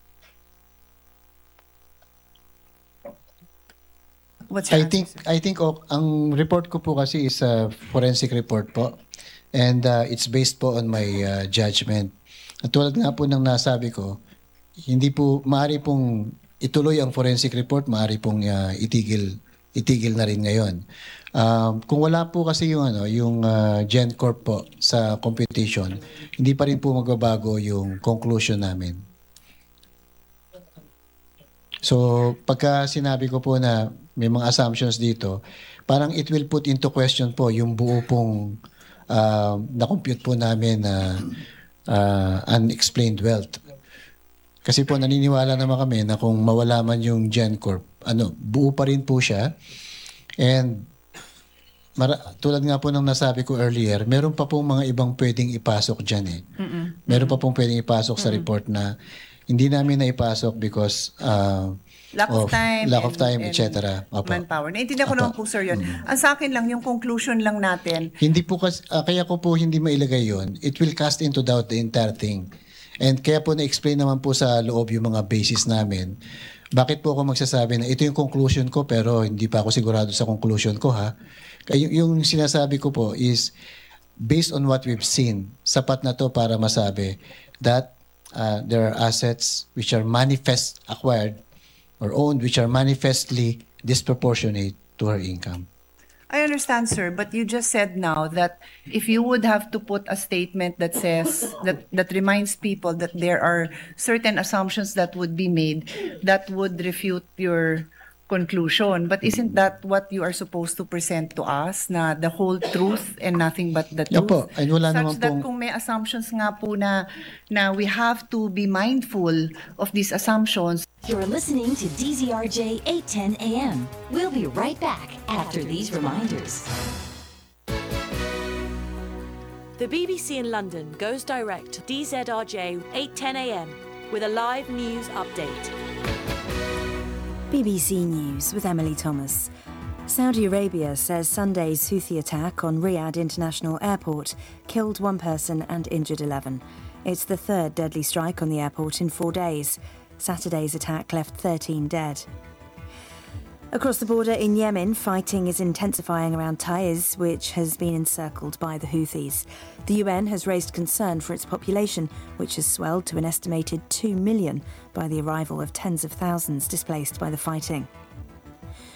What's your I answer, think sir? I think oh, ang report ko po kasi is a forensic report po, and uh, it's based po on my uh, judgment. At tulad nga po ng nasabi ko, hindi po maaari pong ituloy ang forensic report, maaari pong uh, itigil itigil na rin ngayon. Um, kung wala po kasi yung ano, yung uh, GenCorp po sa computation, hindi pa rin po magbabago yung conclusion namin. So, pagka sinabi ko po na may mga assumptions dito, parang it will put into question po yung buo pong uh, na-compute po namin na uh, unexplained wealth. Kasi po naniniwala naman kami na kung mawala man yung GenCorp, ano, buo pa rin po siya. And mara- tulad nga po ng nasabi ko earlier, meron pa pong mga ibang pwedeng ipasok dyan eh. Meron pa pong pwedeng ipasok sa report na hindi namin na ipasok because uh, Lack of time. lack of and- time, and et cetera. Opo. Manpower. Naintindihan ko Opo. naman po, sir, yun. Ang sa akin lang, yung conclusion lang natin, Hindi po kasi, ah, kaya ko po hindi mailagay yon. It will cast into doubt the entire thing. And kaya po na-explain naman po sa loob yung mga basis namin. Bakit po ako magsasabi na ito yung conclusion ko pero hindi pa ako sigurado sa conclusion ko ha. Kaya yung, yung sinasabi ko po is based on what we've seen, sapat na to para masabi that uh, there are assets which are manifest acquired or owned which are manifestly disproportionate to her income. I understand, sir, but you just said now that if you would have to put a statement that says, that, that reminds people that there are certain assumptions that would be made that would refute your conclusion. But isn't that what you are supposed to present to us, na the whole truth and nothing but the Yeah truth? po, and wala Such naman that pong- kung may assumptions nga po na, na we have to be mindful of these assumptions. You're listening to D Z R J eight ten A M. We'll be right back after these reminders. The B B C in London goes direct to D Z R J eight ten A M with a live news update. B B C News with Emily Thomas. Saudi Arabia says Sunday's Houthi attack on Riyadh International Airport killed one person and injured eleven. It's the third deadly strike on the airport in four days. Saturday's attack left thirteen dead. Across the border in Yemen, fighting is intensifying around Taiz, which has been encircled by the Houthis. The U N has raised concern for its population, which has swelled to an estimated two million by the arrival of tens of thousands displaced by the fighting.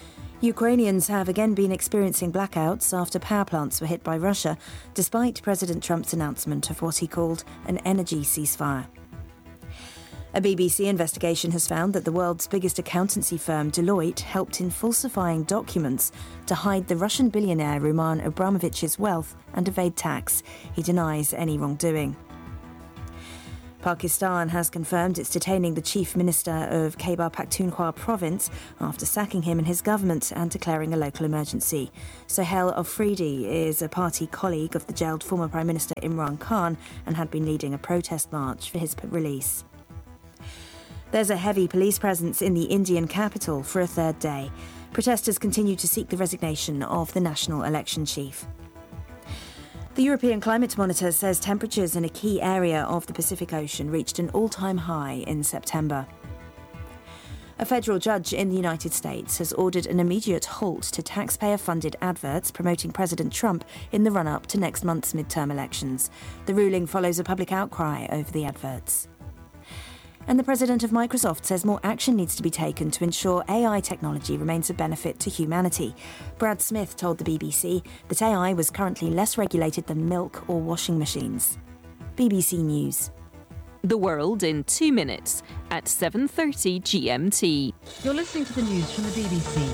Ukrainians have again been experiencing blackouts after power plants were hit by Russia, despite President Trump's announcement of what he called an energy ceasefire. A B B C investigation has found that the world's biggest accountancy firm, Deloitte, helped in falsifying documents to hide the Russian billionaire Roman Abramovich's wealth and evade tax. He denies any wrongdoing. Pakistan has confirmed it's detaining the chief minister of Khyber Pakhtunkhwa province after sacking him and his government and declaring a local emergency. Sohail Afridi is a party colleague of the jailed former Prime Minister Imran Khan and had been leading a protest march for his p- release. There's a heavy police presence in the Indian capital for a third day. Protesters continue to seek the resignation of the national election chief. The European Climate Monitor says temperatures in a key area of the Pacific Ocean reached an all-time high in September. A federal judge in the United States has ordered an immediate halt to taxpayer-funded adverts promoting President Trump in the run-up to next month's midterm elections. The ruling follows a public outcry over the adverts. And the president of Microsoft says more action needs to be taken to ensure A I technology remains a benefit to humanity. Brad Smith told the B B C that A I was currently less regulated than milk or washing machines. B B C News. The world in two minutes at seven thirty G M T. You're listening to the news from the B B C.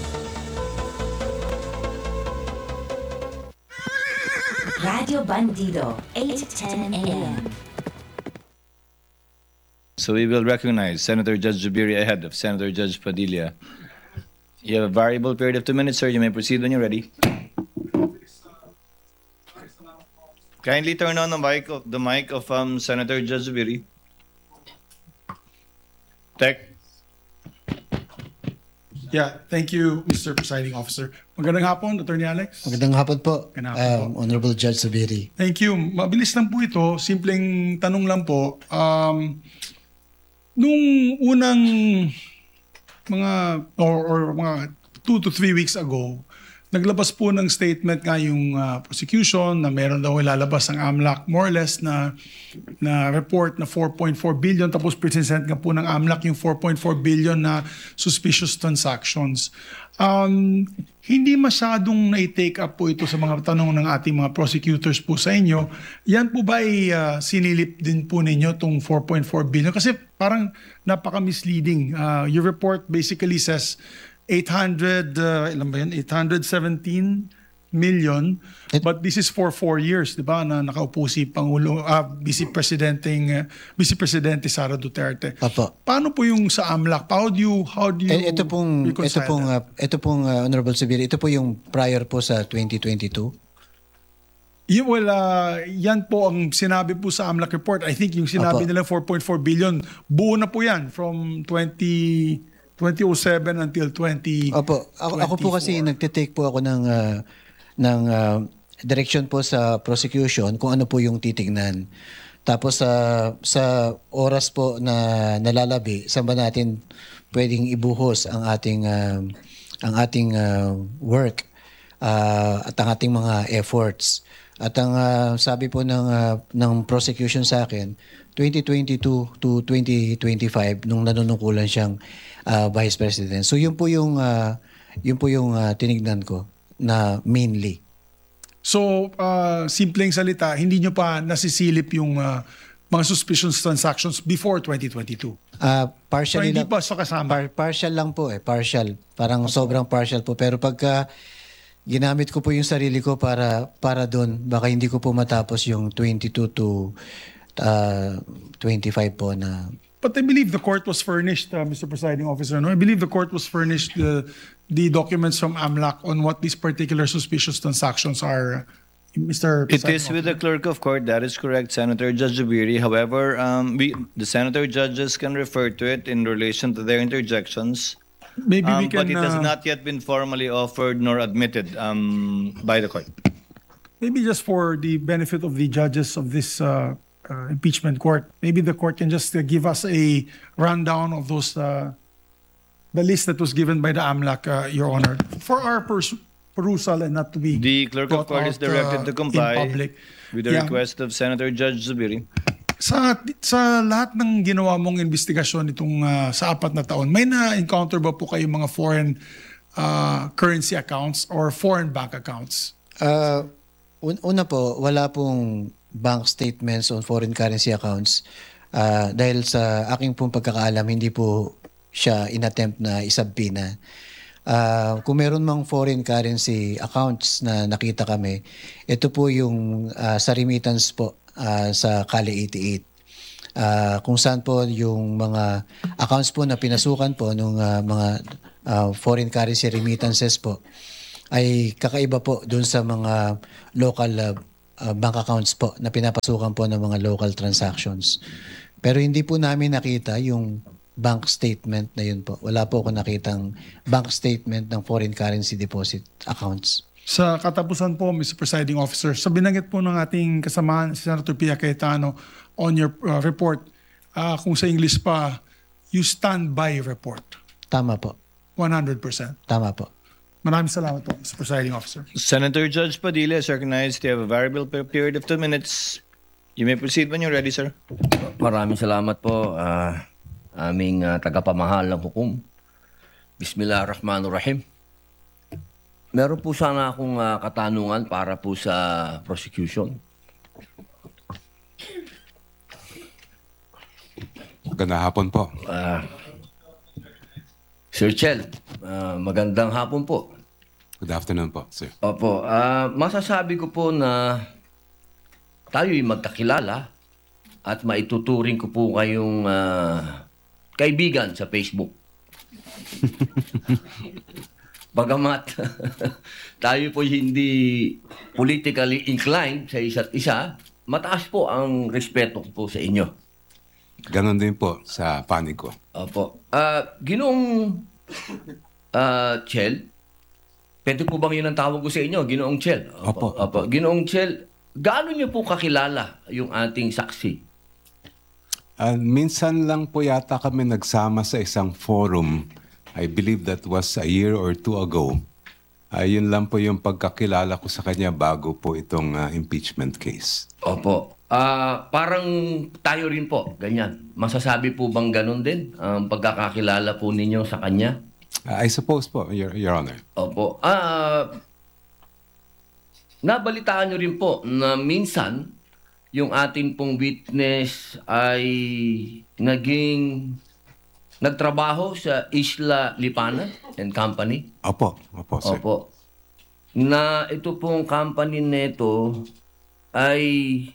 Radio Bandido, eight ten a.m. So we will recognize Senator Judge Zubiri ahead of Senator Judge Padilla. You have a variable period of two minutes, sir. You may proceed when you're ready. Kindly turn on the mic of the mic of um, Senator Judge Zubiri. Tech. Yeah, thank you, Mister Presiding Officer. Magandang hapon, Attorney Alex. Magandang hapon po, Magandang hapon um, Honorable Judge Zubiri. Thank you. Mabilis lang po ito. Simpleng tanong lang po. Um, nung unang mga or, or mga two to three weeks ago, naglabas po ng statement nga yung uh, prosecution na meron daw ilalabas ang AMLAC more or less na na report na four point four billion, tapos present nga po ng AMLAC yung four point four billion na suspicious transactions. Um, hindi masyadong na-take up po ito sa mga tanong ng ating mga prosecutors po sa inyo. Yan po ba ay uh, sinilip din po ninyo itong four point four billion? Kasi parang napaka-misleading. Uh, your report basically says eight hundred, uh, ilan ba yan? eight hundred seventeen million, but this is for four years, di ba, na nakaupo si Pangulo, uh, Vice Presidenteng, uh, Vice Presidente Sara Duterte. Opo. Paano po yung sa AMLAC? How do you, how do you Eh, ito pong ito reconcile pong that? uh, ito pong uh, Honorable Zubiri, ito po yung prior po sa twenty twenty-two. Yung, well, uh, yan po ang sinabi po sa AMLAC report. I think yung sinabi Opo. nila four point four billion, buo na po yan from twenty oh seven until twenty Opo, ako, ako po kasi nagte-take po ako ng uh, ng uh, direction po sa prosecution kung ano po yung titignan. Tapos sa uh, sa oras po na nalalabi, saan ba natin pwedeng ibuhos ang ating uh, ang ating uh, work uh, at ang ating mga efforts. At ang uh, sabi po ng uh, ng prosecution sa akin, twenty twenty-two to twenty twenty-five nung nanunungkulan siyang uh, Vice President. So yun po yung uh, yun po yung uh, tinignan ko na mainly. So, uh, simpleng salita, hindi nyo pa nasisilip yung uh, mga suspicious transactions before twenty twenty-two? Uh, partially So, hindi lang, pa sa kasama? par- partial lang po eh, partial. Parang sobrang partial po. Pero pagka ginamit ko po yung sarili ko para para doon, baka hindi ko po matapos yung twenty-two to uh, twenty-five po na. But I believe the court was furnished, uh, Mister Presiding Officer. No? I believe the court was furnished the, the documents from AMLAC on what these particular suspicious transactions are, Mister It Presiding is with the Officer. clerk of court. That is correct, Senator Judge Zubiri. However, um, we, the senator judges can refer to it in relation to their interjections. Maybe we Um, can, but it has uh, not yet been formally offered nor admitted um, by the court. Maybe just for the benefit of the judges of this uh, uh, impeachment court, maybe the court can just uh, give us a rundown of those, uh, the list that was given by the AMLAC, uh, Your Honor, for our pers- perusal and not to be The clerk of brought court is out, directed uh, to comply in public. with the Yeah. request of Senator Judge Zubiri. Sa sa lahat ng ginawa mong investigasyon itong uh, sa apat na taon, may na-encounter ba po kayo mga foreign uh, currency accounts or foreign bank accounts? Uh, un- una po, wala pong bank statements on foreign currency accounts. Uh, dahil sa aking pong pagkakaalam, hindi po siya inattempt na isabpina. Uh, kung meron mang foreign currency accounts na nakita kami, ito po yung uh, sa remittance po uh, sa Kali eighty-eight. Uh, kung saan po yung mga accounts po na pinasukan po ng uh, mga uh, foreign currency remittances po ay kakaiba po dun sa mga local uh, uh, bank accounts po na pinapasukan po ng mga local transactions. Pero hindi po namin nakita yung bank statement na yun po. Wala po ako nakitang bank statement ng foreign currency deposit accounts. Sa katapusan po, Mister Presiding Officer, sa binanggit po ng ating kasamahan, si Senator Pia Cayetano, on your uh, report, uh, kung sa English pa, you stand by report. Tama po. one hundred percent. Tama po. Maraming salamat po, Mister Presiding Officer. Senator Judge Padilla is recognized to have a variable per- period of two minutes. You may proceed when you're ready, sir. Maraming salamat po, uh, aming uh, tagapamahal ng hukom. Bismillahirrahmanirrahim. Meron po sana akong uh, katanungan para po sa prosecution. Magandang hapon po. Uh, Sir Chel, uh, magandang hapon po. Good afternoon po, sir. Opo, uh, masasabi ko po na tayo'y magkakilala at maituturing ko po kayong uh, kaibigan sa Facebook. Bagamat tayo po hindi politically inclined sa isa't isa, mataas po ang respeto ko po sa inyo. Ganon din po sa panig ko. Opo. Uh, Ginoong uh, Chel, pwede po bang yun ang tawag ko sa inyo? Ginoong Chel? Opo. Opo. Ginoong Chel, gaano niyo po kakilala yung ating saksi? Uh, minsan lang po yata kami nagsama sa isang forum. I believe that was a year or two ago. Uh, yun lang po yung pagkakilala ko sa kanya bago po itong uh, impeachment case. Opo. Ah, parang tayo rin po, ganyan. Masasabi po bang ganun din ang pagkakakilala po ninyo sa kanya? Uh, I suppose po, Your, Your Honor. Opo. Ah, nabalitaan nyo rin po na minsan yung ating pong witness ay naging nagtrabaho sa Isla Lipana and Company. Opo, opo, sir. Opo. Na ito pong company nito ay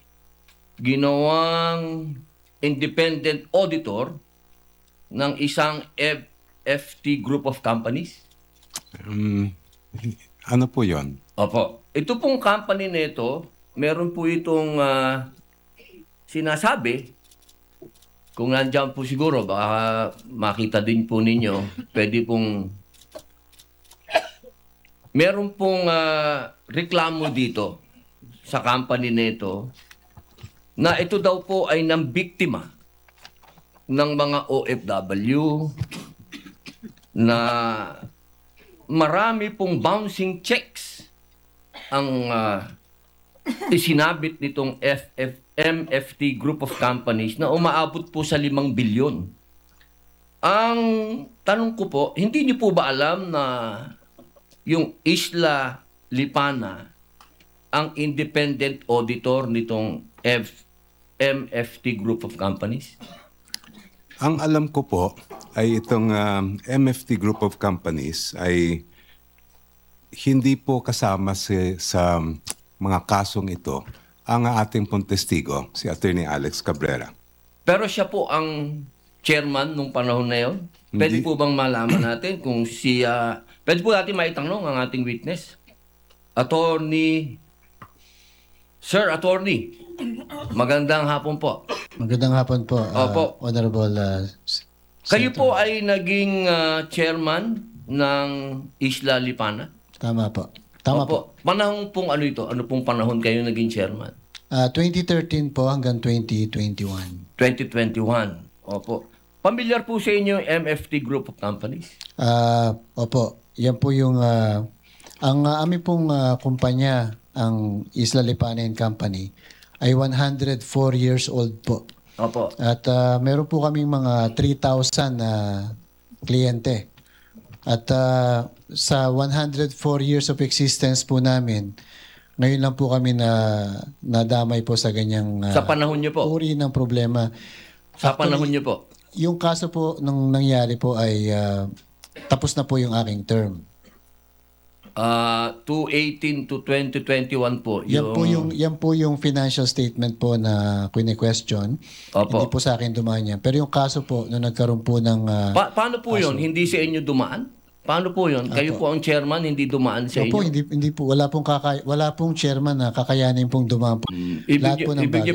ginawang independent auditor ng isang F F T group of companies. Um, ano po yon? Opo. Ito pong company nito, meron po itong uh, sinasabi, kung nandiyan po siguro, baka makita din po ninyo, pwede pong, meron pong uh, reklamo dito sa company nito na ito daw po ay ng biktima ng mga O F W na marami pong bouncing checks ang uh, isinabit nitong F F M F T group of companies na umaabot po sa limang bilyon. Ang tanong ko po, hindi niyo po ba alam na yung Isla Lipana ang independent auditor nitong F M F T group of companies? Ang alam ko po ay itong um, M F T group of companies ay hindi po kasama si, sa mga kasong ito ang ating pong testigo, si Attorney Alex Cabrera. Pero siya po ang chairman nung panahon na yun? Pwede Hindi. po bang malaman natin kung siya... Pwede po natin maitanong ang ating witness? Attorney... Sir, Attorney, magandang hapon po. Magandang hapon po, uh, Opo. Honorable uh, Kayo Senator. po ay naging uh, chairman ng Isla Lipana? Tama po. Tama po. Opo. Panahon pong ano ito? Ano pong panahon kayo naging chairman? Uh, twenty thirteen po hanggang twenty twenty-one. twenty twenty-one. Opo. Familiar po sa inyo yung M F T group of companies? Uh, opo, yan po yung uh, ang uh, aming pong uh, kumpanya, ang Isla Lipana and Company, ay one hundred four years old po. Opo. At uh, meron po kaming mga three thousand na uh, kliyente. At ah, sa one hundred four years of existence po namin, ngayon lang po kami na nadamay po sa ganyang ah, Sa panahon niyo po? uri ng problema. Sa Actually, panahon niyo po? Yung kaso po nung nangyari po ay ah, tapos na po yung aking term. Uh, two eighteen to twenty twenty-one po. Yan po yung yan po yung financial statement po na kine-question. Opo. Hindi po sa akin dumaan yan. Pero yung kaso po nung nagkaroon po ng ah, Pa- paano po yun? Hindi sa inyo dumaan? Paano po yun? Kayo po ang chairman, hindi dumaan sa Opo, inyo? hindi hindi po wala pong kaka, wala pong chairman na kakayanin pong dumaan po. Ibig, Lahat po ng ibig bagay.